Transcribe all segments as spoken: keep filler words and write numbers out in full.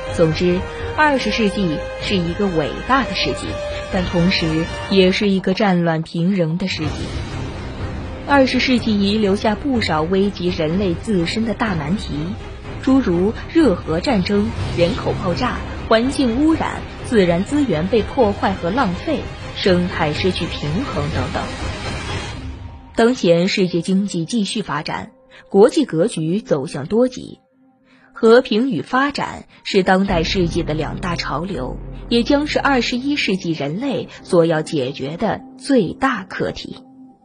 总之，二十世纪是一个伟大的世纪，但同时也是一个战乱频仍的世纪。二十世纪遗留下不少危及人类自身的大难题，诸如热核战争、人口爆炸、环境污染、自然资源被破坏和浪费、生态失去平衡等等。当前世界经济继续发展，国际格局走向多极，和平与发展是当代世界的两大潮流，也将是二十一世纪人类所要解决的最大课题。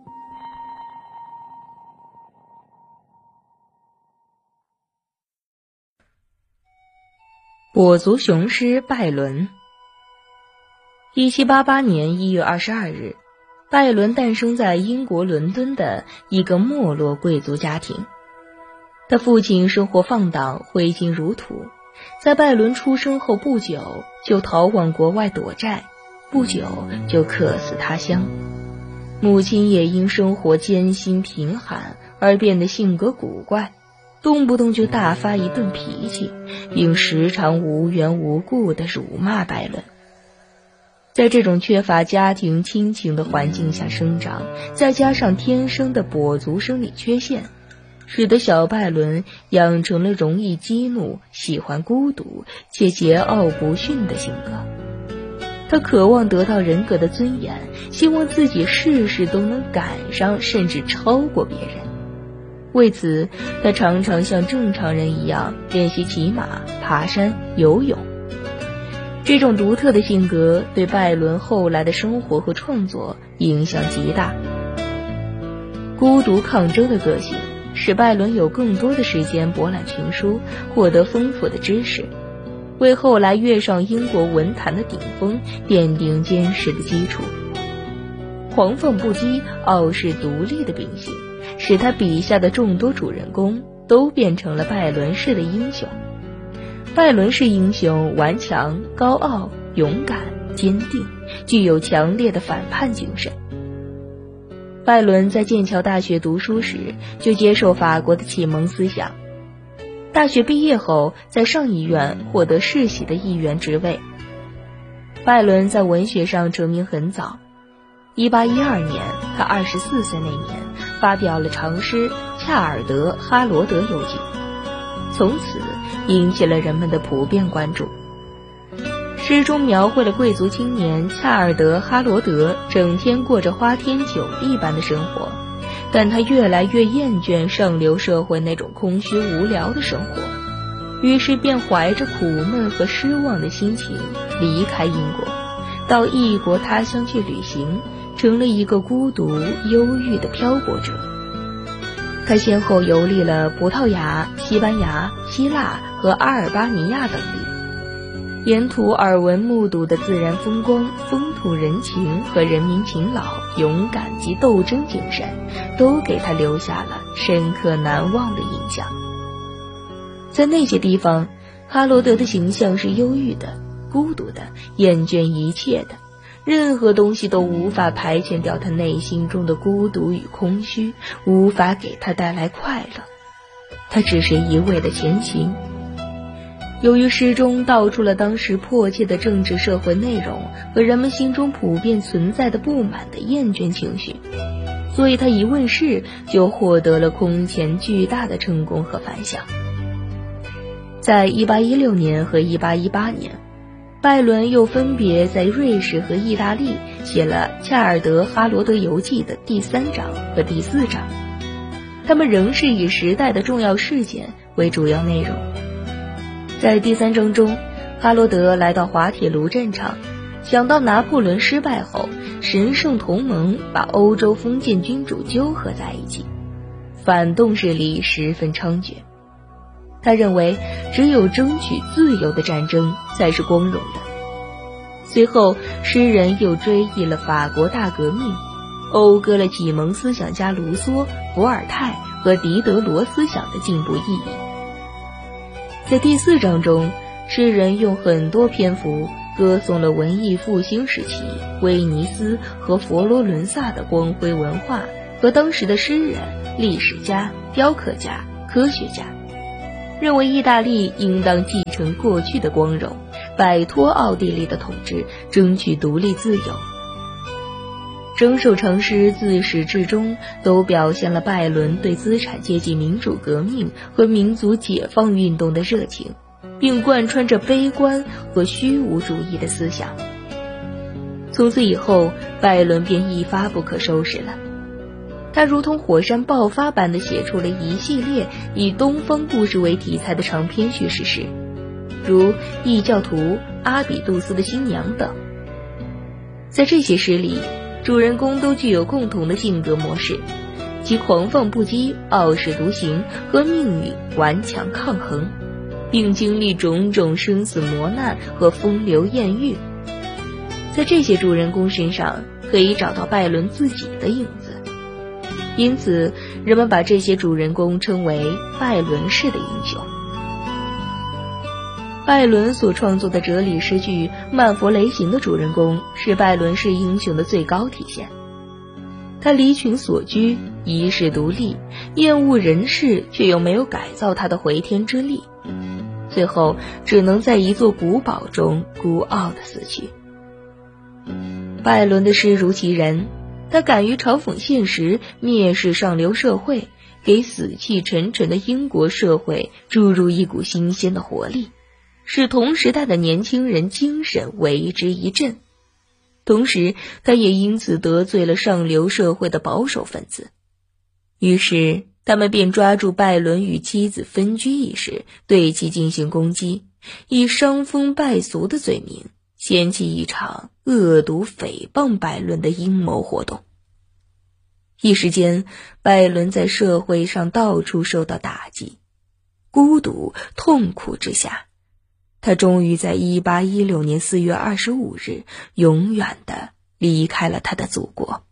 跛足雄狮拜伦。一七八八年一月二十二日，拜伦诞生在英国伦敦的一个没落贵族家庭。他父亲生活放荡，挥金如土，在拜伦出生后不久就逃往国外躲债，不久就客死他乡。母亲也因生活艰辛贫寒而变得性格古怪，动不动就大发一顿脾气，并时常无缘无故地辱骂拜伦。在这种缺乏家庭亲情的环境下生长，再加上天生的跛足生理缺陷，使得小拜伦养成了容易激怒、喜欢孤独且桀骜不驯的性格。他渴望得到人格的尊严，希望自己事事都能赶上甚至超过别人。为此，他常常像正常人一样练习骑马、爬山、游泳。这种独特的性格对拜伦后来的生活和创作影响极大。孤独抗争的个性使拜伦有更多的时间博览群书，获得丰富的知识，为后来跃上英国文坛的顶峰奠定坚实的基础。狂放不羁、傲视独立的秉性使他笔下的众多主人公都变成了拜伦式的英雄。拜伦式英雄顽强、高傲、勇敢、坚定，具有强烈的反叛精神。拜伦在剑桥大学读书时就接受法国的启蒙思想，大学毕业后在上议院获得世袭的议员职位。拜伦在文学上成名很早，一八一二年他二十四岁那年发表了长诗《恰尔德哈罗德游记》，从此引起了人们的普遍关注。诗中描绘了贵族青年恰尔德哈罗德整天过着花天酒地般的生活，但他越来越厌倦上流社会那种空虚无聊的生活，于是便怀着苦闷和失望的心情离开英国，到异国他乡去旅行，成了一个孤独忧郁的漂泊者。他先后游历了葡萄牙、西班牙、希腊和阿尔巴尼亚等地，沿途耳闻目睹的自然风光、风土人情和人民勤劳、勇敢及斗争精神，都给他留下了深刻难忘的印象。在那些地方，哈罗德的形象是忧郁的、孤独的、厌倦一切的，任何东西都无法排遣掉他内心中的孤独与空虚，无法给他带来快乐。他只是一味的前行。由于诗中道出了当时迫切的政治社会内容和人们心中普遍存在的不满的厌倦情绪，所以他一问世就获得了空前巨大的成功和反响。在一八一六年和一八一八年，拜伦又分别在瑞士和意大利写了《恰尔德哈罗德游记》的第三章和第四章，他们仍是以时代的重要事件为主要内容。在第三章中，哈罗德来到滑铁卢战场，想到拿破仑失败后，神圣同盟把欧洲封建君主纠合在一起，反动势力十分猖獗。他认为只有争取自由的战争才是光荣的。随后，诗人又追忆了法国大革命，讴歌了启蒙思想家卢梭、伏尔泰和狄德罗思想的进步意义。在第四章中，诗人用很多篇幅歌颂了文艺复兴时期威尼斯和佛罗伦萨的光辉文化和当时的诗人、历史家、雕刻家、科学家，认为意大利应当继承过去的光荣，摆脱奥地利的统治，争取独立自由。整首长诗自始至终都表现了拜伦对资产阶级民主革命和民族解放运动的热情，并贯穿着悲观和虚无主义的思想。从此以后，拜伦便一发不可收拾了。他如同火山爆发般地写出了一系列以东方故事为题材的长篇叙事诗，如《异教徒阿比杜斯的新娘》等。在这些诗里，主人公都具有共同的性格模式，即狂放不羁、傲视独行，和命运顽强抗衡，并经历种种生死磨难和风流艳遇。在这些主人公身上可以找到拜伦自己的影子，因此人们把这些主人公称为拜伦式的英雄。拜伦所创作的哲理诗句《曼佛雷行》的主人公是拜伦式英雄的最高体现。他离群索居，遗世独立，厌恶人世，却又没有改造他的回天之力，最后只能在一座古堡中孤傲地死去。拜伦的诗如其人，他敢于嘲讽现实，蔑视上流社会，给死气沉沉的英国社会注入一股新鲜的活力，使同时代的年轻人精神为之一振。同时他也因此得罪了上流社会的保守分子，于是他们便抓住拜伦与妻子分居一事，对其进行攻击，以伤风败俗的罪名掀起一场恶毒诽谤拜伦的阴谋活动。一时间，拜伦在社会上到处受到打击，孤独痛苦之下，他终于在一八一六年四月二十五日永远地离开了他的祖国。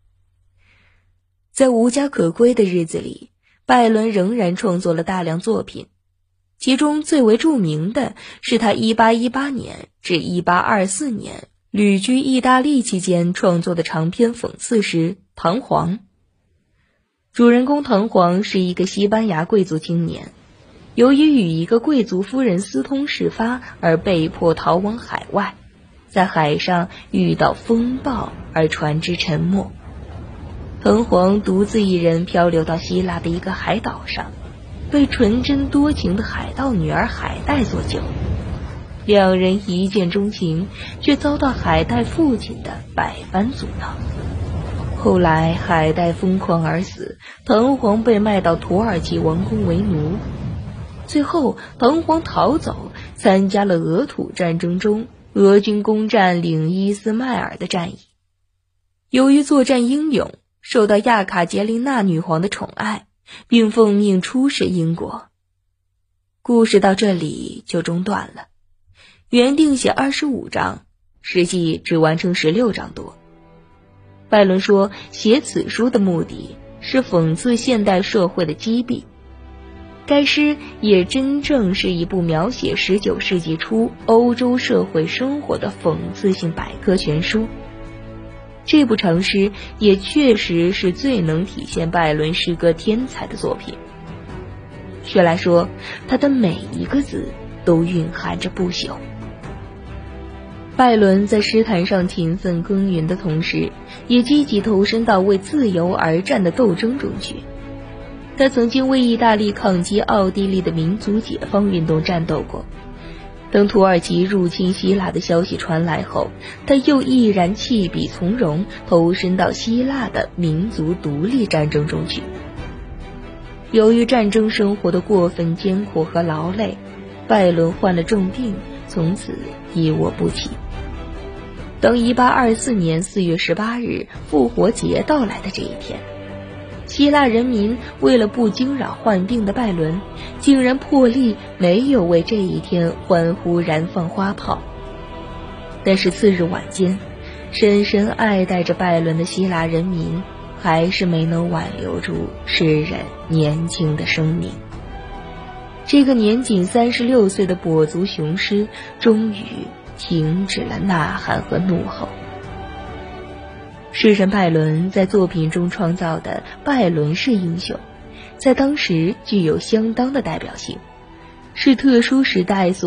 在无家可归的日子里，拜伦仍然创作了大量作品，其中最为著名的是他一八一八年至一八二四年旅居意大利期间创作的长篇讽刺诗《唐璜》。主人公唐璜是一个西班牙贵族青年，由于与一个贵族夫人私通事发而被迫逃往海外，在海上遇到风暴而船只沉没。唐璜独自一人漂流到希腊的一个海岛上，被纯真多情的海盗女儿海黛所救。两人一见钟情，却遭到海黛父亲的百般阻挠。后来海黛疯狂而死，唐璜被卖到土耳其王宫为奴。最后唐璜逃走，参加了俄土战争中俄军攻占领伊斯麦尔的战役。由于作战英勇，受到亚卡捷琳娜女皇的宠爱，并奉命出使英国。故事到这里就中断了，原定写二十五章，实际只完成十六章多。拜伦说，写此书的目的是讽刺现代社会的积弊。该诗也真正是一部描写十九世纪初欧洲社会生活的讽刺性百科全书。这部长诗也确实是最能体现拜伦诗歌天才的作品。却来说，他的每一个字都蕴含着不朽。拜伦在诗坛上勤奋耕耘的同时，也积极投身到为自由而战的斗争中去。他曾经为意大利抗击奥地利的民族解放运动战斗过。等土耳其入侵希腊的消息传来后，他又毅然弃笔从戎，投身到希腊的民族独立战争中去。由于战争生活的过分艰苦和劳累，拜伦患了重病，从此一卧不起。当一八二四年四月十八日复活节到来的这一天，希腊人民为了不惊扰患病的拜伦，竟然破例没有为这一天欢呼燃放花炮。但是次日晚间，深深爱戴着拜伦的希腊人民还是没能挽留住诗人年轻的生命。这个年仅三十六岁的跛足雄狮终于停止了呐喊和怒吼。诗人拜伦在作品中创造的拜伦式英雄，在当时具有相当的代表性，是特殊时代所